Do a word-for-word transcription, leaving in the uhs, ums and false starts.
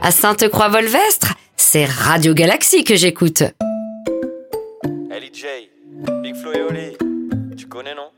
à Sainte-Croix-Volvestre, c'est Radio Galaxy que j'écoute. L J, Big Flo et Oli, tu connais non?